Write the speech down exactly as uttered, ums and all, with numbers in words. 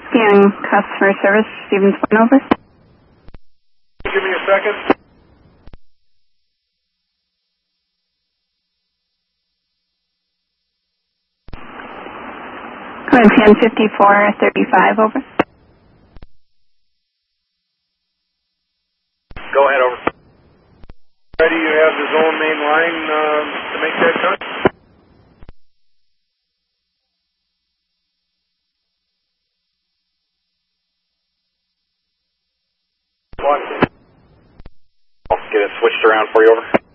Scanning customer service, Stevens Point, over. Give me a second. Ten fifty-four thirty-five, over. Go ahead, over. Ready, you have the zone main line uh, to make that cut? Watch it. I'll get it switched around for you, over.